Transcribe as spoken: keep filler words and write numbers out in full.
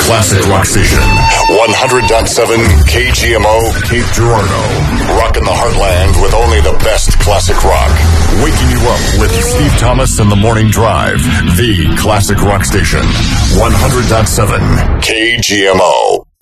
Classic Rock Station. one hundred point seven K G M O, Cape Girardeau. Rocking the heartland with only the best classic rock. Waking you up with Steve Thomas and the Morning Drive. The Classic Rock Station. one hundred point seven K G M O.